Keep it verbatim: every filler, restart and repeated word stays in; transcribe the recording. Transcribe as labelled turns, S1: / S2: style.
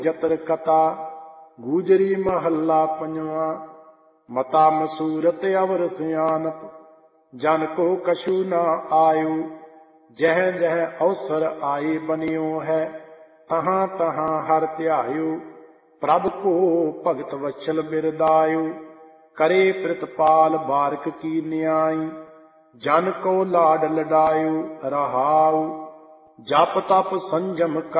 S1: ਜਤਰ ਕਥਾ ਗੂਜਰੀ ਮਹੱਲਾ ਪੰਜਵਾਂ। ਮਤਾ ਮਸੂਰਤ ਅਵਰ ਸਿਆਨਤ ਜਨ ਕੋ ਕਛੂ ਨਾ ਆਯੂ। ਜਹ ਜਹ ਅਵਸਰ ਆਏ ਬਨਿਓ ਹੈ ਤਹਾਂ ਤਹਾਂ ਹਰ ਧਿਆਇਓ। ਪ੍ਰਭ ਕੋ ਭਗਤ ਵਛਲ ਬਿਰਦਾਇਓ ਕਰੇ ਪ੍ਰਿਤਪਾਲ ਬਾਰਿਕ ਕੀ ਨਿਆਈ। ਜਨ ਕੋ ਲਾਡ ਲਡਾਇਓ ਰਹਾਉ ਜਪ ਤਪ ਸੰਜਮ